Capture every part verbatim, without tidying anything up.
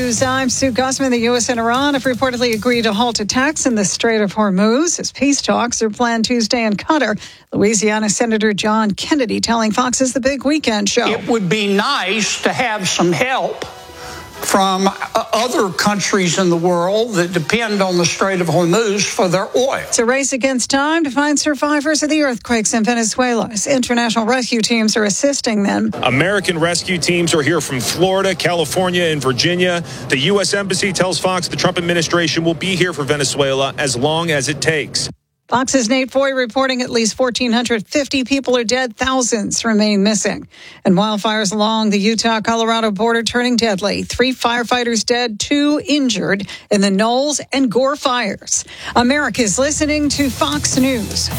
News. I'm Sue Gussman. The U S and Iran have reportedly agreed to halt attacks in the Strait of Hormuz as peace talks are planned Tuesday in Qatar. Louisiana Senator John Kennedy telling Fox it's the big weekend show. It would be nice to have some help from other countries in the world that depend on the Strait of Hormuz for their oil. It's a race against time to find survivors of the earthquakes in Venezuela as international rescue teams are assisting them. American rescue teams are here from Florida, California, and Virginia. The U S Embassy tells Fox the Trump administration will be here for Venezuela as long as it takes. Fox's Nate Foy reporting at least one thousand four hundred fifty people are dead, thousands remain missing. And wildfires along the Utah-Colorado border turning deadly. Three firefighters dead, two injured in the Knowles and Gore fires. America's listening to Fox News.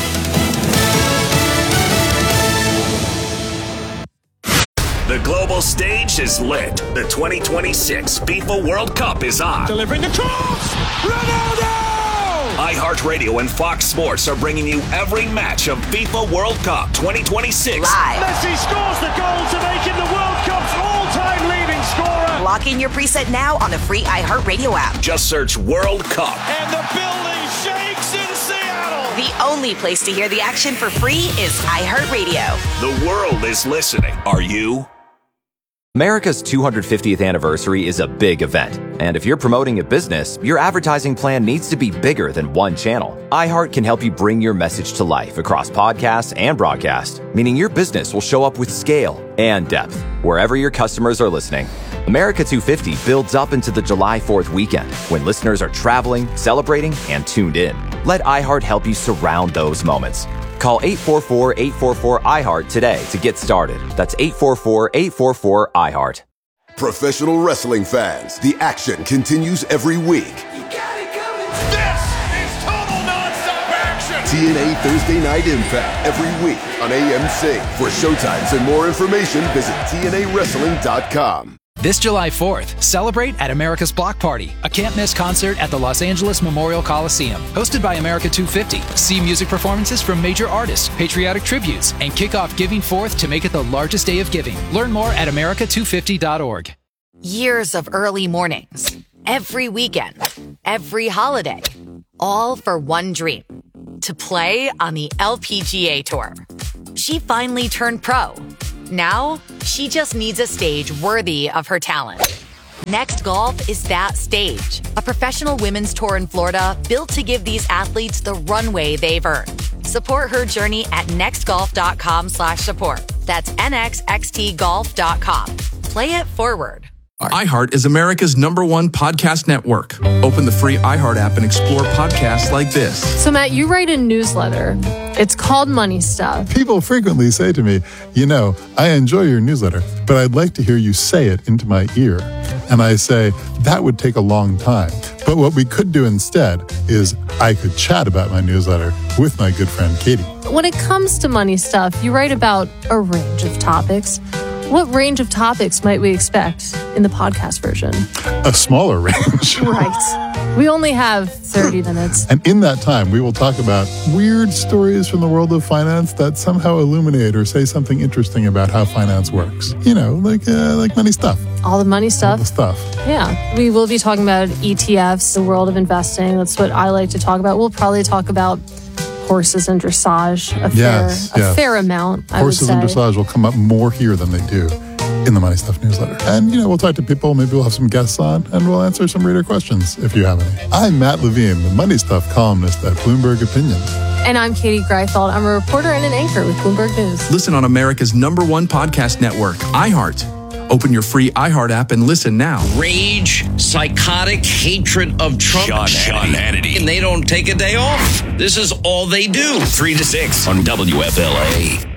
The global stage is lit. The twenty twenty-six FIFA World Cup is on. Delivering the cross! Ronaldo! iHeartRadio and Fox Sports are bringing you every match of FIFA World Cup twenty twenty-six. Live. Messi scores the goal to make him the World Cup's all-time leading scorer. Lock in your preset now on the free iHeartRadio app. Just search World Cup. And the building shakes in Seattle. The only place to hear the action for free is iHeartRadio. The world is listening. Are you? America's two hundred fiftieth anniversary is a big event, and if you're promoting a business, your advertising plan needs to be bigger than one channel. iHeart can help you bring your message to life across podcasts and broadcast, meaning your business will show up with scale and depth wherever your customers are listening. America two fifty builds up into the July fourth weekend when listeners are traveling, celebrating, and tuned in. Let iHeart help you surround those moments. Call eight four four, eight four four, I HEART today to get started. That's eight four four, eight four four, I HEART. Professional wrestling fans, the action continues every week. You got it coming. This is total nonstop action. T N A Thursday Night Impact every week on A M C. For showtimes and more information, visit T N A wrestling dot com. This July fourth, celebrate at America's Block Party, a can't-miss concert at the Los Angeles Memorial Coliseum. Hosted by America two fifty. See music performances from major artists, patriotic tributes, and kick off Giving Fourth to make it the largest day of giving. Learn more at America two fifty dot org. Years of early mornings, every weekend, every holiday, all for one dream, to play on the L P G A Tour. She finally turned pro. Now, she just needs a stage worthy of her talent. Next Golf is that stage. A professional women's tour in Florida built to give these athletes the runway they've earned. Support her journey at nextgolf.com slash support. That's N X X T golf dot com. Play it forward. iHeart is America's number one podcast network. Open the free iHeart app and explore podcasts like this. So, Matt, you write a newsletter. It's called Money Stuff. People frequently say to me, you know, I enjoy your newsletter, but I'd like to hear you say it into my ear. And I say, that would take a long time. But what we could do instead is I could chat about my newsletter with my good friend Katie. When it comes to money stuff, you write about a range of topics. What range of topics might we expect in the podcast version? A smaller range. Right. We only have thirty minutes. And in that time, we will talk about weird stories from the world of finance that somehow illuminate or say something interesting about how finance works. You know, like uh, like money stuff. All the money stuff. All the stuff. Yeah. We will be talking about E T Fs, the world of investing. That's what I like to talk about. We'll probably talk about horses and dressage a yes, fair, yes. a fair amount, I Horses would and say. dressage will come up more here than they do in the Money Stuff newsletter. And, you know, we'll talk to people. Maybe we'll have some guests on, and we'll answer some reader questions if you have any. I'm Matt Levine, the Money Stuff columnist at Bloomberg Opinion. And I'm Katie Greifeld. I'm a reporter and an anchor with Bloomberg News. Listen on America's number one podcast network, iHeart. Open your free iHeart app and listen now. Rage, psychotic hatred of Trump. Sean Hannity. Hannity. And they don't take a day off. This is all they do. three to six on W F L A.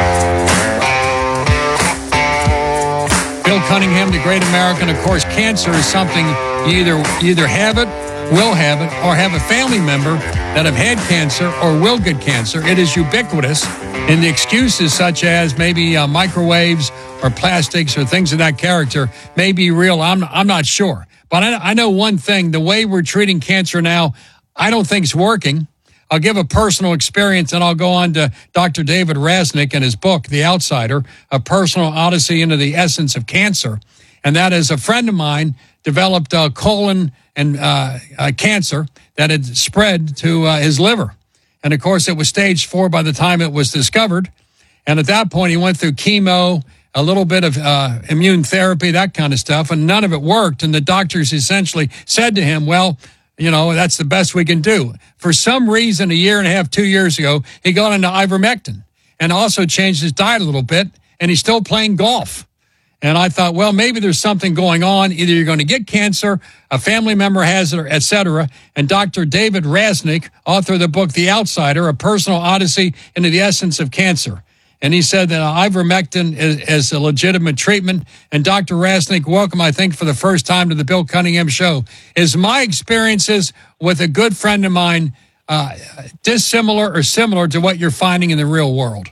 Bill Cunningham, the great American. Of course, cancer is something you either, you either have it, will have it, or have a family member that have had cancer or will get cancer. It is ubiquitous, and the excuses such as maybe uh, microwaves or plastics or things of that character may be real. I'm I'm not sure. But I, I know one thing. The way we're treating cancer now, I don't think it's working. I'll give a personal experience, and I'll go on to Doctor David Rasnick and his book, The Outsider, A Personal Odyssey into the Essence of Cancer. And that is a friend of mine developed uh, colon and uh, uh, cancer that had spread to uh, his liver. And, of course, it was stage four by the time it was discovered. And at that point, he went through chemo, a little bit of uh, immune therapy, that kind of stuff, and none of it worked. And the doctors essentially said to him, well, you know, that's the best we can do. For some reason, a year and a half, two years ago, he got into ivermectin and also changed his diet a little bit, and he's still playing golf. And I thought, well, maybe there's something going on. Either you're going to get cancer, a family member has it, et cetera. And Doctor David Rasnick, author of the book The Outsider, A Personal Odyssey into the Essence of Cancer. And he said that ivermectin is, is a legitimate treatment. And Doctor Rasnick, welcome, I think, for the first time to the Bill Cunningham Show. Is my experiences with a good friend of mine uh, dissimilar or similar to what you're finding in the real world?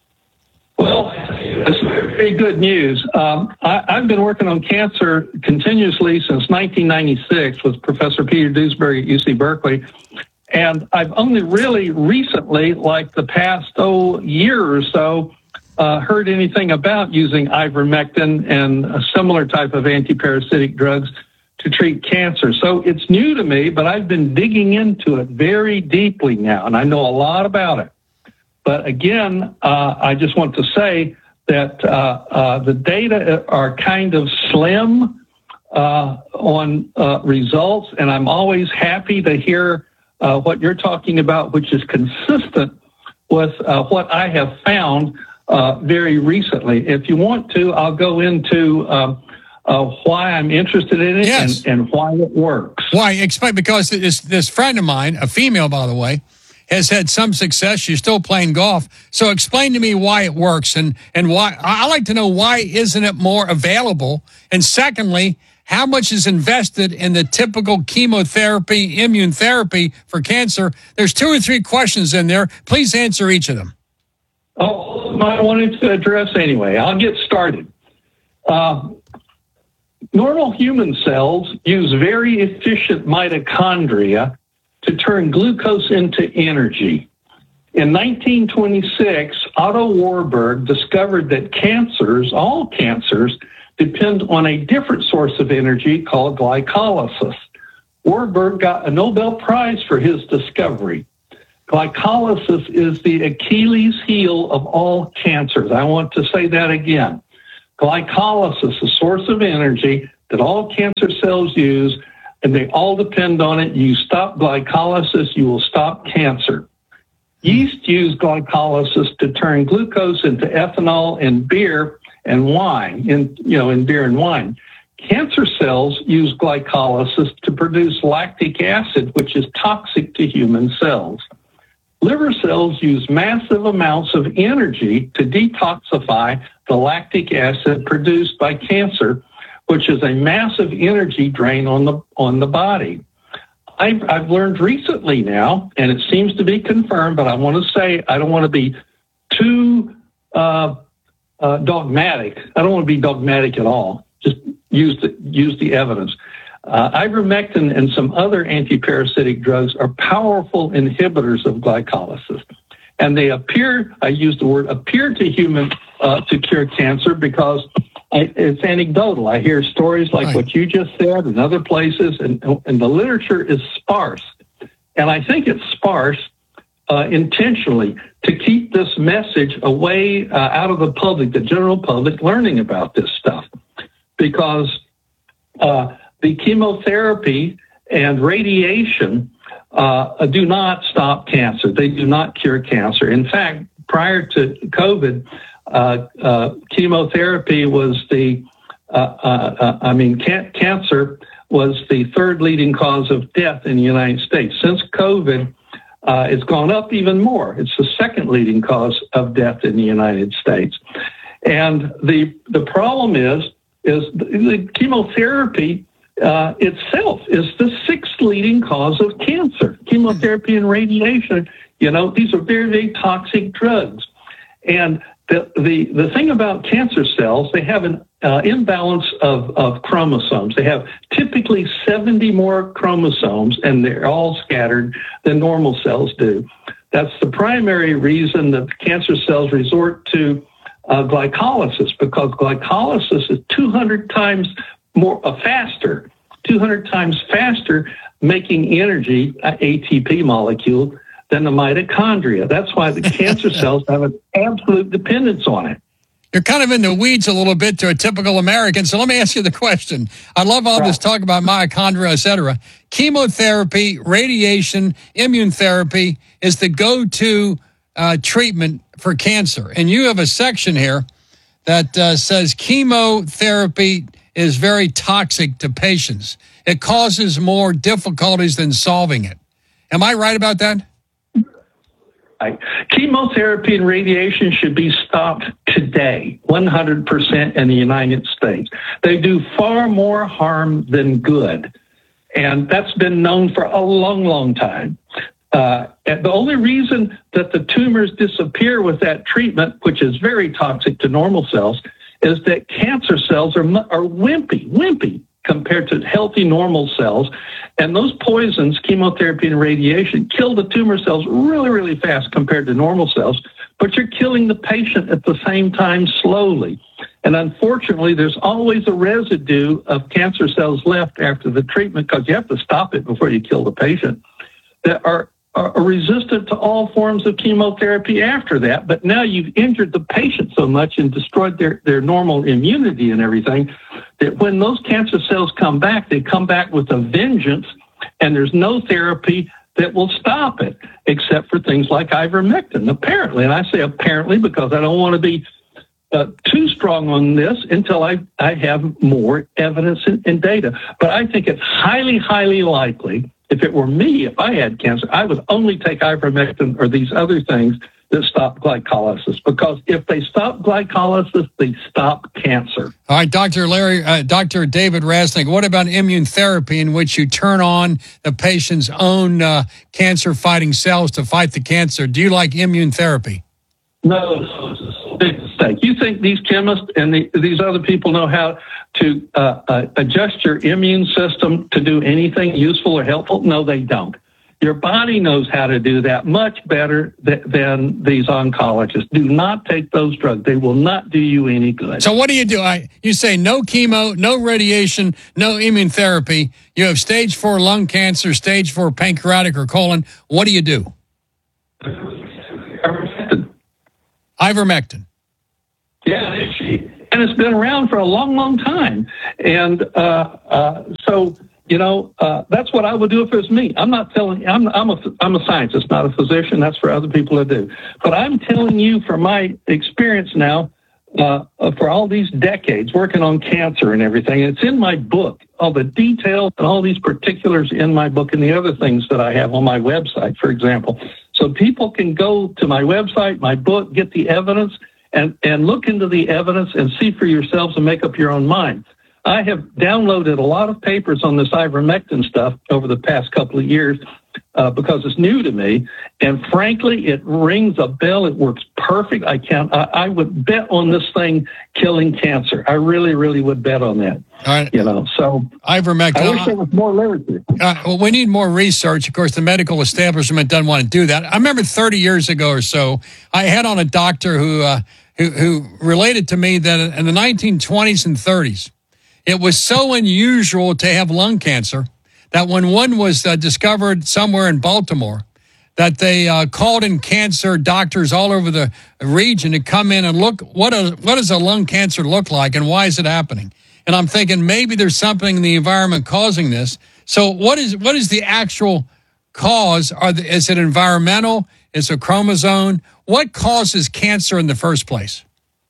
Well, that's very good news. Um, I, I've been working on cancer continuously since nineteen ninety-six with Professor Peter Dewsbury at U C Berkeley. And I've only really recently, like the past oh, year or so, uh, heard anything about using ivermectin and a similar type of antiparasitic drugs to treat cancer. So it's new to me, but I've been digging into it very deeply now, and I know a lot about it. But again, uh, I just want to say that uh, uh, the data are kind of slim uh, on uh, results, and I'm always happy to hear uh, what you're talking about, which is consistent with uh, what I have found uh, very recently. If you want to, I'll go into um, uh, why I'm interested in it yes. and, and why it works. Why? Explain, because this, this friend of mine, a female, by the way, has had some success. She's still playing golf. So explain to me why it works and, and why. I like to know why isn't it more available? And secondly, how much is invested in the typical chemotherapy, immune therapy for cancer? There's two or three questions in there. Please answer each of them. Oh, I wanted to address anyway. I'll get started. Uh, normal human cells use very efficient mitochondria to turn glucose into energy. In nineteen twenty-six, Otto Warburg discovered that cancers, all cancers, depend on a different source of energy called glycolysis. Warburg got a Nobel Prize for his discovery. Glycolysis is the Achilles heel of all cancers. I want to say that again. Glycolysis, a source of energy that all cancer cells use, and they all depend on it. You stop glycolysis, you will stop cancer. Yeast use glycolysis to turn glucose into ethanol in beer and wine, in, you know, in beer and wine. Cancer cells use glycolysis to produce lactic acid, which is toxic to human cells. Liver cells use massive amounts of energy to detoxify the lactic acid produced by cancer, which is a massive energy drain on the on the body. I've, I've learned recently now, and it seems to be confirmed, but I want to say I don't want to be too uh, uh, dogmatic. I don't want to be dogmatic at all. Just use the, use the evidence. Uh, ivermectin and some other antiparasitic drugs are powerful inhibitors of glycolysis. And they appear, I use the word appear to human uh, to cure cancer because I, it's anecdotal. I hear stories like right. what you just said in other places, and, and the literature is sparse. And I think it's sparse uh, intentionally to keep this message away uh, out of the public, the general public, learning about this stuff. Because uh, the chemotherapy and radiation uh, do not stop cancer. They do not cure cancer. In fact, prior to COVID, uh, uh, chemotherapy was the, uh, uh, uh, I mean, can- cancer was the third leading cause of death in the United States. Since COVID, uh, it's gone up even more. It's the second leading cause of death in the United States. And the the problem is, is the, the chemotherapy uh, itself is the sixth leading cause of cancer. Chemotherapy and radiation, you know, these are very, very toxic drugs. And the the, the thing about cancer cells, they have an uh, imbalance of, of chromosomes. They have typically seventy more chromosomes, and they're all scattered than normal cells do. That's the primary reason that cancer cells resort to uh, glycolysis, because glycolysis is two hundred times more uh, faster, two hundred times faster making energy, uh, A T P molecule, than the mitochondria. That's why the cancer cells have an absolute dependence on it. You're kind of in the weeds a little bit to a typical American, so let me ask you the question. I love all right. this talk about mitochondria, et cetera. Chemotherapy, radiation, immune therapy is the go-to uh, treatment for cancer. And you have a section here that uh, says chemotherapy is very toxic to patients. It causes more difficulties than solving it. Am I right about that? Right. Chemotherapy and radiation should be stopped today, one hundred percent in the United States. They do far more harm than good, and that's been known for a long, long time. Uh, and the only reason that the tumors disappear with that treatment, which is very toxic to normal cells, is that cancer cells are, are wimpy, wimpy compared to healthy normal cells. And those poisons, chemotherapy and radiation, kill the tumor cells really, really fast compared to normal cells, but you're killing the patient at the same time slowly. And unfortunately, there's always a residue of cancer cells left after the treatment, because you have to stop it before you kill the patient, that are are resistant to all forms of chemotherapy after that. But now you've injured the patient so much and destroyed their, their normal immunity and everything that when those cancer cells come back, they come back with a vengeance, and there's no therapy that will stop it except for things like ivermectin, apparently. And I say apparently because I don't want to be uh, too strong on this until I, I have more evidence and, and data. But I think it's highly, highly likely, if it were me, if I had cancer, I would only take ivermectin or these other things that stop glycolysis, because if they stop glycolysis, they stop cancer. All right, Doctor Larry, uh, Doctor David Rasnick, what about immune therapy, in which you turn on the patient's own uh, cancer-fighting cells to fight the cancer? Do you like immune therapy? No, it's a big mistake. You think these chemists and the, these other people know how to uh, uh, adjust your immune system to do anything useful or helpful? No, they don't. Your body knows how to do that much better th- than these oncologists. Do not take those drugs. They will not do you any good. So what do you do? I, you say no chemo, no radiation, no immune therapy. You have stage four lung cancer, stage four pancreatic or colon. What do you do? Ivermectin. Ivermectin. Yeah, and it's been around for a long, long time. And uh, uh, so... You know, uh, that's what I would do if it was me. I'm not telling. I'm I'm a I'm a scientist, not a physician. That's for other people to do. But I'm telling you, from my experience now, uh, for all these decades working on cancer and everything, it's in my book. All the details and all these particulars in my book, and the other things that I have on my website, for example. So people can go to my website, my book, get the evidence, and and look into the evidence and see for yourselves and make up your own mind. I have downloaded a lot of papers on this ivermectin stuff over the past couple of years uh, because it's new to me. And frankly, it rings a bell. It works perfect. I can't, I, I would bet on this thing killing cancer. I really, really would bet on that. All right. You know, so ivermectin. I wish there was more literature. Uh, well, we need more research. Of course, the medical establishment doesn't want to do that. I remember thirty years ago or so, I had on a doctor who, uh, who, who related to me that in the nineteen twenties and thirties, it was so unusual to have lung cancer that when one was uh, discovered somewhere in Baltimore, that they uh, called in cancer doctors all over the region to come in and look, what, a, what does a lung cancer look like and why is it happening? And I'm thinking maybe there's something in the environment causing this. So what is what is the actual cause? Are the, is it environmental? Is it chromosome? What causes cancer in the first place?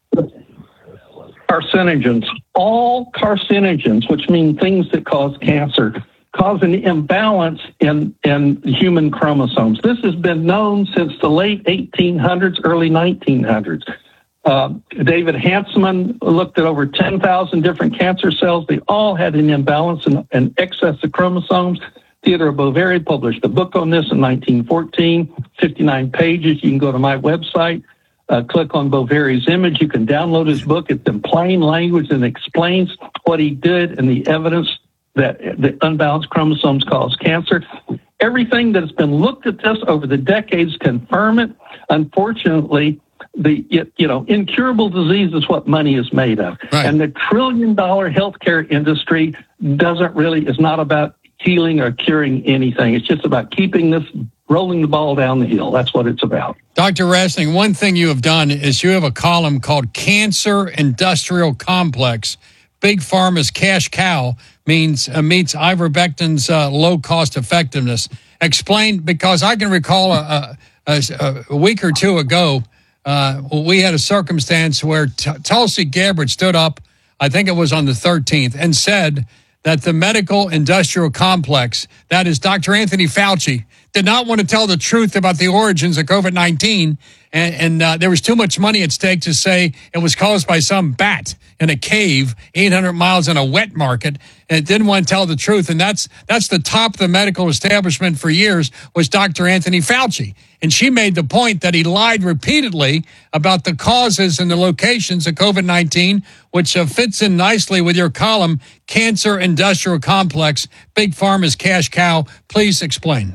Carcinogens, all carcinogens, which mean things that cause cancer, cause an imbalance in, in human chromosomes. This has been known since the late eighteen hundreds, early nineteen hundreds. Uh, David Hantzman looked at over ten thousand different cancer cells. They all had an imbalance and an excess of chromosomes. Theodore Boveri published a book on this in nineteen fourteen, fifty-nine pages. You can go to my website. Uh, click on Boveri's image. You can download his book. It's in plain language and explains what he did and the evidence that the unbalanced chromosomes cause cancer. Everything that's been looked at this over the decades confirm it. Unfortunately, the you know incurable disease is what money is made of, right. And the trillion dollar healthcare industry doesn't really is not about healing or curing anything. It's just about keeping this rolling the ball down the hill. That's what it's about. Doctor Resnick, one thing you have done is you have a column called Cancer Industrial Complex. Big Pharma's cash cow means uh, meets ivermectin's uh, low cost effectiveness. Explain, because I can recall a, a, a week or two ago, uh, we had a circumstance where T- Tulsi Gabbard stood up, I think it was on the thirteenth, and said that the medical industrial complex, that is Doctor Anthony Fauci, did not want to tell the truth about the origins of COVID nineteen, and, and uh, there was too much money at stake to say it was caused by some bat in a cave eight hundred miles in a wet market, and it didn't want to tell the truth. And that's that's the top of the medical establishment for years was Doctor Anthony Fauci. And she made the point that he lied repeatedly about the causes and the locations of COVID nineteen, which uh, fits in nicely with your column, Cancer Industrial Complex, Big Pharma's cash cow. Please explain.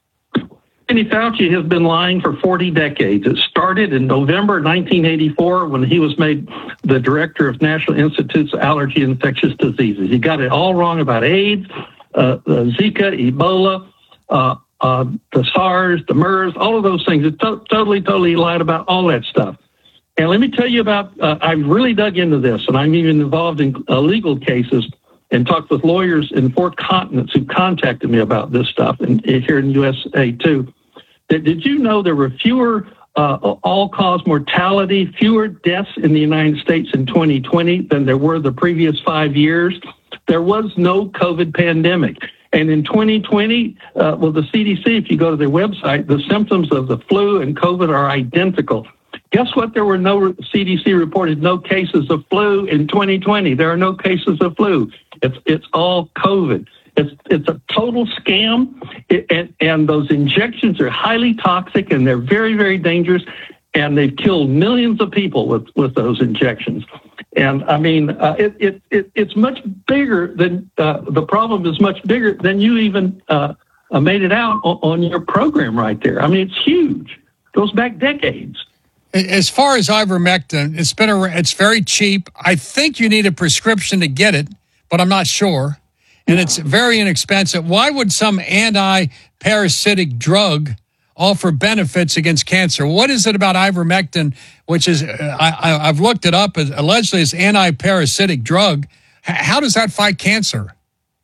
Anthony Fauci has been lying for forty decades. It started in November nineteen eighty-four when he was made the director of National Institutes of Allergy and Infectious Diseases. He got it all wrong about AIDS, uh, Zika, Ebola, uh, uh, the SARS, the MERS, all of those things. It to- totally, totally lied about all that stuff. And let me tell you about, uh, I've really dug into this, and I'm even involved in uh, legal cases and talked with lawyers in four continents who contacted me about this stuff, and here in the U S A too. Did you know there were fewer uh, all-cause mortality, fewer deaths in the United States in twenty twenty than there were the previous five years? There was no COVID pandemic. And in twenty twenty, uh, well, the C D C, if you go to their website, the symptoms of the flu and COVID are identical. Guess what? There were no, C D C reported no cases of flu in twenty twenty. There are no cases of flu. It's it's all COVID. It's it's a total scam, it, and, and those injections are highly toxic, and they're very, very dangerous, and they've killed millions of people with, with those injections. And, I mean, uh, it, it, it it's much bigger than, uh, the problem is much bigger than you even uh, made it out on, on your program right there. I mean, it's huge. It goes back decades. As far as ivermectin, it's been a, it's very cheap. I think you need a prescription to get it, but I'm not sure. And it's very inexpensive. Why would some anti-parasitic drug offer benefits against cancer? What is it about ivermectin, which is, uh, I, I've looked it up, as allegedly it's anti-parasitic drug. H- how does that fight cancer?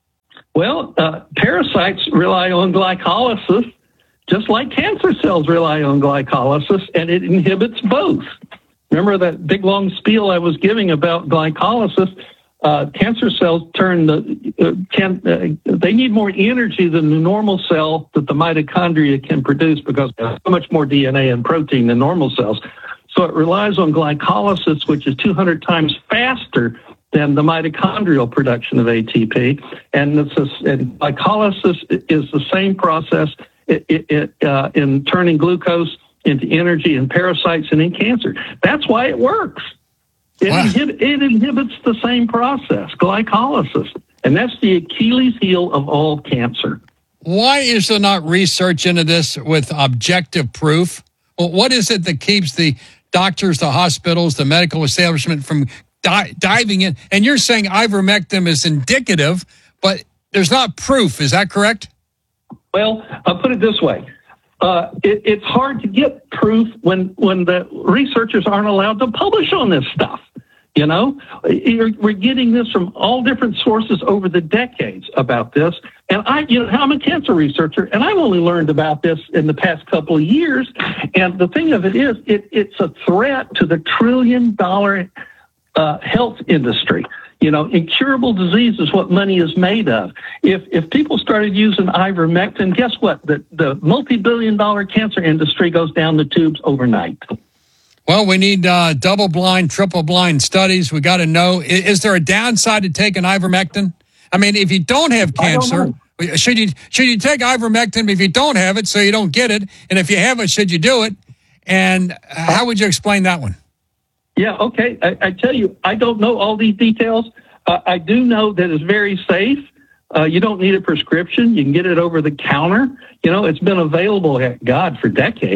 Well, uh, parasites rely on glycolysis, just like cancer cells rely on glycolysis, and it inhibits both. Remember that big long spiel I was giving about glycolysis? Uh, cancer cells turn the uh, can uh, they need more energy than the normal cell that the mitochondria can produce because there's so much more D N A and protein than normal cells. So it relies on glycolysis, which is two hundred times faster than the mitochondrial production of A T P. And, it's a, and glycolysis is the same process it, it, it, uh, in turning glucose into energy in parasites and in cancer. That's why it works. It, wow. inhib- it inhibits the same process, glycolysis, and that's the Achilles heel of all cancer. Why is there not research into this with objective proof? Well, what is it that keeps the doctors, the hospitals, the medical establishment from di- diving in? And you're saying ivermectin is indicative, but there's not proof. Is that correct? Well, I'll put it this way. Uh, it, it's hard to get proof when, when the researchers aren't allowed to publish on this stuff. You know, we're getting this from all different sources over the decades about this. And I, you know, I'm a cancer researcher, and I've only learned about this in the past couple of years. And the thing of it is, it, it's a threat to the trillion dollar uh, health industry. You know, incurable disease is what money is made of. If if people started using ivermectin, guess what? The, the multi-billion dollar cancer industry goes down the tubes overnight. Well, we need uh, double-blind, triple-blind studies. We got to know, is, is there a downside to taking ivermectin? I mean, if you don't have cancer, don't should you should you take ivermectin if you don't have it so you don't get it? And if you have it, should you do it? And how would you explain that one? Yeah, okay. I, I tell you, I don't know all these details. Uh, I do know that it's very safe. Uh, you don't need a prescription. You can get it over the counter. You know, it's been available, God, for decades.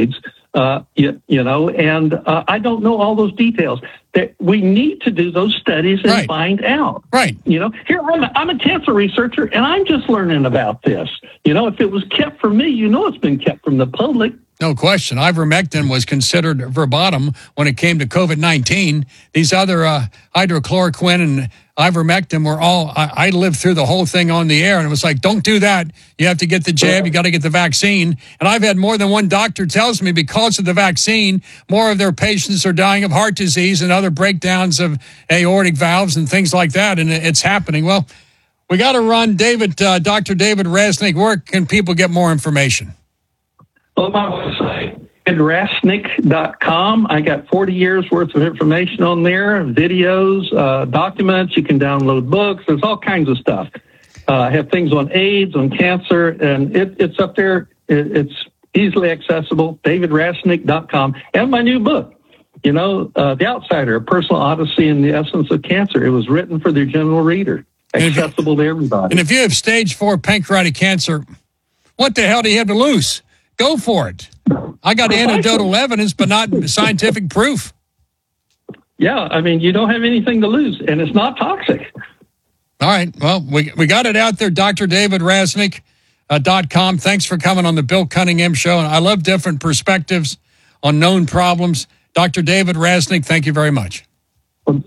Uh, you, you know, and uh, I don't know all those details. That we need to do those studies and Right. find out. Right. You know, here I'm a, I'm a cancer researcher, and I'm just learning about this. You know, if it was kept from me, you know, it's been kept from the public. No question. Ivermectin was considered verbatim when it came to COVID nineteen. These other uh, hydrochloroquine and ivermectin were all, I, I lived through the whole thing on the air, and it was like, don't do that. You have to get the jab. You got to get the vaccine. And I've had more than one doctor tells me because of the vaccine, more of their patients are dying of heart disease and other breakdowns of aortic valves and things like that. And it's happening. Well, we got to run. David, uh, Doctor David Rasnick, where can people get more information? On my website, david rasnick dot com. I got forty years worth of information on there, videos, uh, documents. You can download books. There's all kinds of stuff. Uh, I have things on AIDS, on cancer, and it, it's up there. It, it's easily accessible, david rasnick dot com. And my new book, you know, uh, The Outsider, A Personal Odyssey in the Essence of Cancer. It was written for the general reader, accessible to everybody. And if you have stage four pancreatic cancer, what the hell do you have to lose? Go for it. I got anecdotal evidence, but not scientific proof. Yeah, I mean, you don't have anything to lose, and it's not toxic. All right. Well, we we got it out there, Doctor David Rasnick dot com. Thanks for coming on the Bill Cunningham Show. And I love different perspectives on known problems. Doctor David Rasnick, thank you very much. All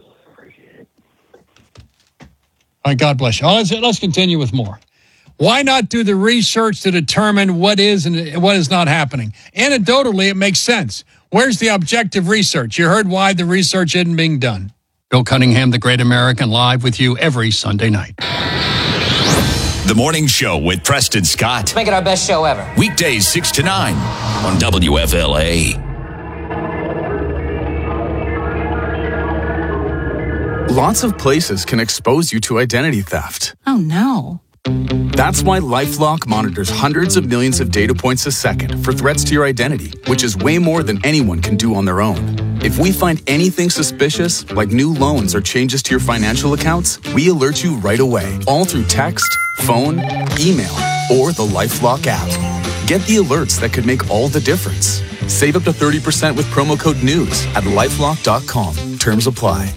right, God bless you. Oh, let's, let's continue with more. Why not do the research to determine what is and what is not happening? Anecdotally, it makes sense. Where's the objective research? You heard why the research isn't being done. Bill Cunningham, The Great American, live with you every Sunday night. The Morning Show with Preston Scott. Make it our best show ever. Weekdays six to nine on W F L A. Lots of places can expose you to identity theft. Oh, no. That's why LifeLock monitors hundreds of millions of data points a second for threats to your identity, which is way more than anyone can do on their own. If we find anything suspicious, like new loans or changes to your financial accounts, we alert you right away, all through text, phone, email, or the LifeLock app. Get the alerts that could make all the difference. Save up to thirty percent with promo code NEWS at lifelock dot com. Terms apply.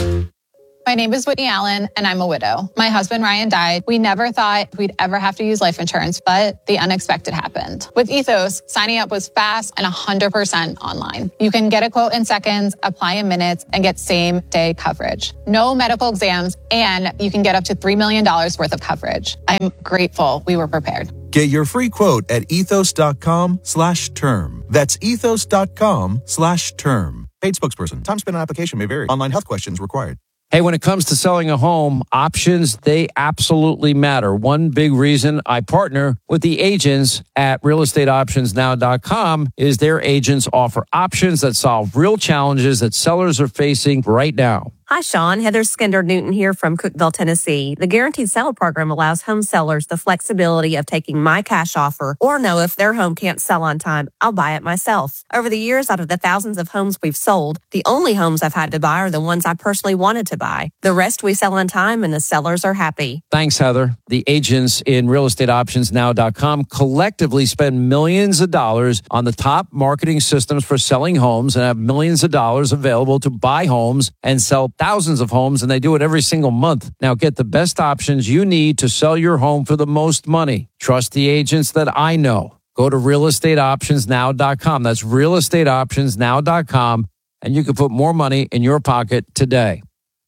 My name is Whitney Allen, and I'm a widow. My husband, Ryan, died. We never thought we'd ever have to use life insurance, but the unexpected happened. With Ethos, signing up was fast and one hundred percent online. You can get a quote in seconds, apply in minutes, and get same-day coverage. No medical exams, and you can get up to three million dollars worth of coverage. I'm grateful we were prepared. Get your free quote at ethos.com slash term. That's ethos.com slash term. Paid spokesperson. Time spent on application may vary. Online health questions required. Hey, when it comes to selling a home, options, they absolutely matter. One big reason I partner with the agents at real estate options now dot com is their agents offer options that solve real challenges that sellers are facing right now. Hi, Sean. Heather Skinder-Newton here from Cookeville, Tennessee. The Guaranteed Sale program allows home sellers the flexibility of taking my cash offer or know if their home can't sell on time, I'll buy it myself. Over the years, out of the thousands of homes we've sold, the only homes I've had to buy are the ones I personally wanted to buy. The rest we sell on time and the sellers are happy. Thanks, Heather. The agents in real estate options now dot com collectively spend millions of dollars on the top marketing systems for selling homes and have millions of dollars available to buy homes and sell thousands of homes, and they do it every single month. Now get the best options you need to sell your home for the most money. Trust the agents that I know. Go to real estate options now dot com. That's real estate options now dot com, and you can put more money in your pocket today.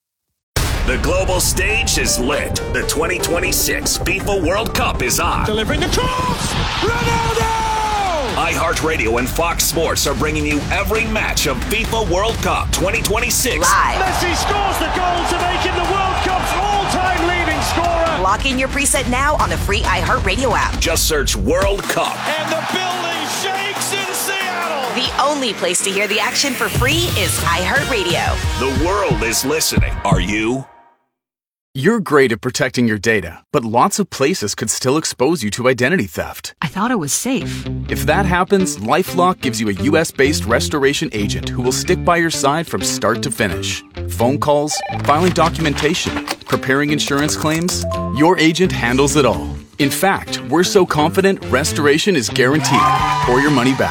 The global stage is lit. The twenty twenty-six FIFA World Cup is on. Delivering the cross! Ronaldo! iHeartRadio and Fox Sports are bringing you every match of FIFA World Cup twenty twenty-six. Live. Messi scores the goal to make him the World Cup's all-time leading scorer. Lock in your preset now on the free iHeartRadio app. Just search World Cup. And the building shakes in Seattle. The only place to hear the action for free is iHeartRadio. The world is listening. Are you? You're great at protecting your data, but lots of places could still expose you to identity theft. I thought it was safe. If that happens, LifeLock gives you a U S-based restoration agent who will stick by your side from start to finish. Phone calls, filing documentation, preparing insurance claims, your agent handles it all. In fact, we're so confident restoration is guaranteed or your money back.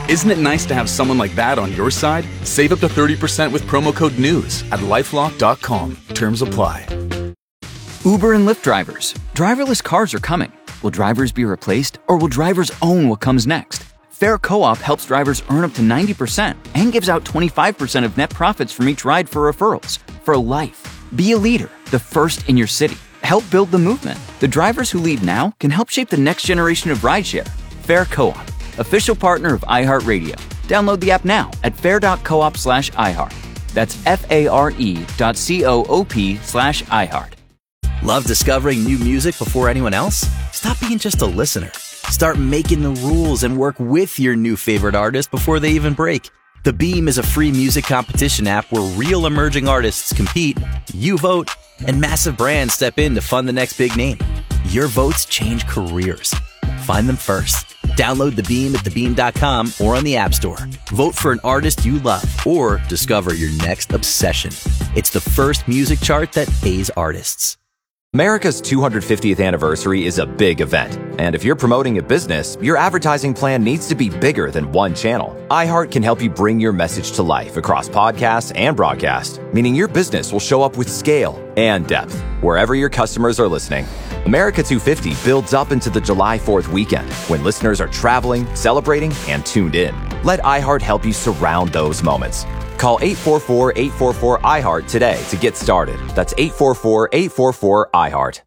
Isn't it nice to have someone like that on your side? Save up to thirty percent with promo code NEWS at lifelock dot com. Terms apply. Uber and Lyft drivers. Driverless cars are coming. Will drivers be replaced, or will drivers own what comes next? Fair Co-op helps drivers earn up to ninety percent and gives out twenty-five percent of net profits from each ride for referrals. For life. Be a leader, the first in your city. Help build the movement. The drivers who lead now can help shape the next generation of rideshare. Fair Co-op, official partner of iHeartRadio. Download the app now at fair.coop slash iHeart. That's F-A-R-E dot C-O-O-P slash iHeart. Love discovering new music before anyone else? Stop being just a listener. Start making the rules and work with your new favorite artist before they even break. The Beam is a free music competition app where real emerging artists compete, you vote, and massive brands step in to fund the next big name. Your votes change careers. Find them first. Download The Beam at the beam dot com or on the App Store. Vote for an artist you love or discover your next obsession. It's the first music chart that pays artists. America's two hundred fiftieth anniversary is a big event, and if you're promoting a business, your advertising plan needs to be bigger than one channel. iHeart can help you bring your message to life across podcasts and broadcast, meaning your business will show up with scale and depth wherever your customers are listening. America two fifty builds up into the July fourth weekend when listeners are traveling, celebrating, and tuned in. Let iHeart help you surround those moments. Call eight four four, eight four four, I heart today to get started. That's eight four four, eight four four, I heart.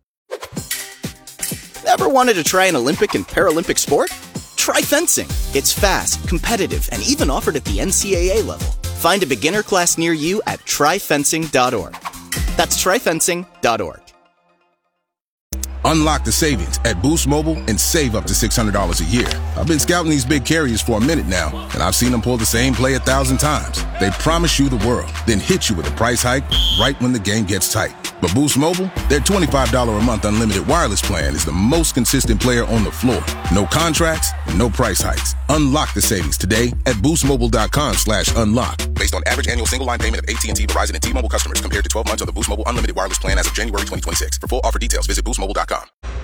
Ever wanted to try an Olympic and Paralympic sport? Try fencing. It's fast, competitive, and even offered at the N C double A level. Find a beginner class near you at try fencing dot org. That's try fencing dot org. Unlock the savings at Boost Mobile and save up to six hundred dollars a year. I've been scouting these big carriers for a minute now, and I've seen them pull the same play a thousand times. They promise you the world, then hit you with a price hike right when the game gets tight. But Boost Mobile, their twenty-five dollars a month unlimited wireless plan is the most consistent player on the floor. No contracts, no price hikes. Unlock the savings today at boost mobile dot com slash unlock. Based on average annual single line payment of A T and T, Verizon, and T-Mobile customers compared to twelve months of the Boost Mobile unlimited wireless plan as of January twenty twenty-six. For full offer details, visit boost mobile dot com.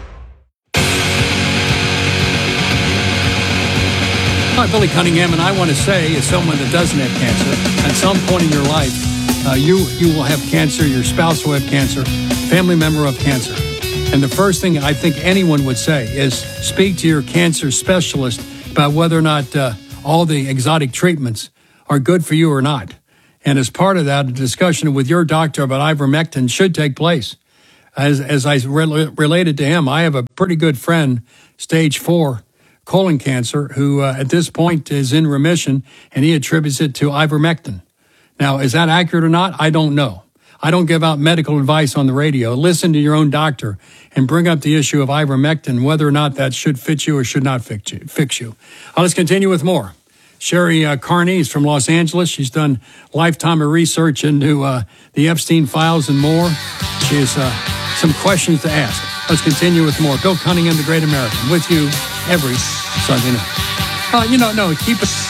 Hi, Billy Cunningham, and I want to say, as someone that doesn't have cancer, at some point in your life, uh, you you will have cancer, your spouse will have cancer, family member will have cancer. And the first thing I think anyone would say is speak to your cancer specialist about whether or not uh, all the exotic treatments are good for you or not. And as part of that, a discussion with your doctor about ivermectin should take place. As as I re- related to him, I have a pretty good friend, stage four colon cancer, who uh, at this point is in remission, and he attributes it to ivermectin. Now, is that accurate or not? I don't know. I don't give out medical advice on the radio. Listen to your own doctor and bring up the issue of ivermectin, whether or not that should fit you or should not fix you. Fix you. Uh, let's continue with more. Sherry uh, Carney is from Los Angeles. She's done lifetime of research into uh, the Epstein files and more. She has uh, some questions to ask. Let's continue with more. Bill Cunningham, the Great American, with you every Sunday night. Uh, you know, no, keep it.